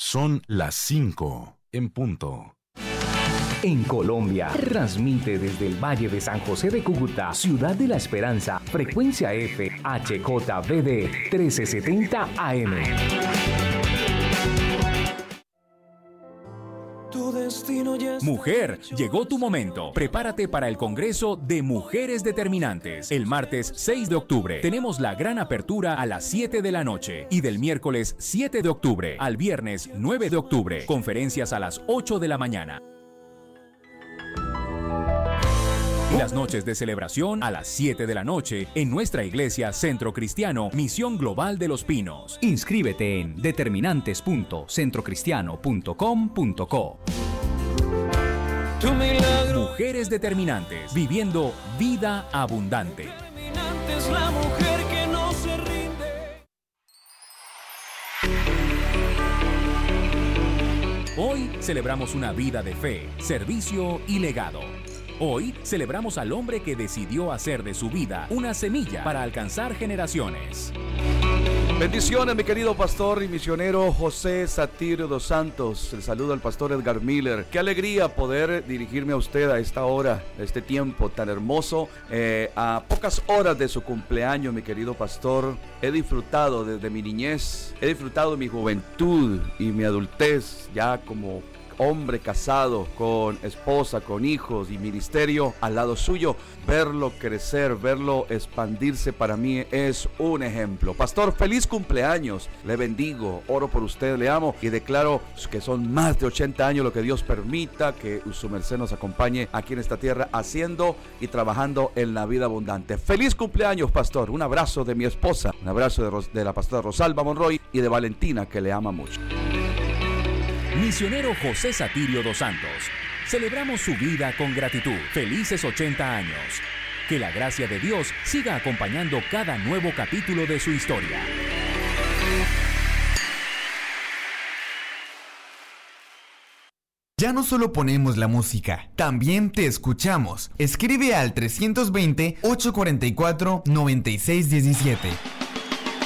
Son las 5 en punto. En Colombia, transmite desde el Valle de San José de Cúcuta, Ciudad de la Esperanza, frecuencia F, HJBD 1370 AM. Mujer, llegó tu momento. Prepárate para el Congreso de Mujeres Determinantes. El martes 6 de octubre tenemos la gran apertura a las 7 de la noche y del miércoles 7 de octubre al viernes 9 de octubre, conferencias a las 8 de la mañana. Y las noches de celebración a las 7 de la noche en nuestra iglesia Centro Cristiano Misión Global de Los Pinos. Inscríbete en determinantes.centrocristiano.com.co. Mujeres Determinantes, viviendo vida abundante. La mujer que no se rinde. Hoy celebramos una vida de fe, servicio y legado. Hoy celebramos al hombre que decidió hacer de su vida una semilla para alcanzar generaciones. Bendiciones, mi querido pastor y misionero José Satirio dos Santos. El saludo al pastor Edgar Miller. Qué alegría poder dirigirme a usted a esta hora, a este tiempo tan hermoso. A pocas horas de su cumpleaños, mi querido pastor, he disfrutado desde mi niñez, he disfrutado de mi juventud y mi adultez, ya como hombre casado, con esposa, con hijos y ministerio al lado suyo. Verlo crecer, verlo expandirse, para mí es un ejemplo. Pastor, feliz cumpleaños, le bendigo, oro por usted, le amo y declaro que son más de 80 años lo que Dios permita que su merced nos acompañe aquí en esta tierra, haciendo y trabajando en la vida abundante. Feliz cumpleaños, pastor. Un abrazo de mi esposa, un abrazo de la pastora Rosalba Monroy y de Valentina, que le ama mucho. Misionero José Satirio dos Santos. Celebramos su vida con gratitud. Felices 80 años. Que la gracia de Dios siga acompañando cada nuevo capítulo de su historia. Ya no solo ponemos la música, también te escuchamos. Escribe al 320-844-9617.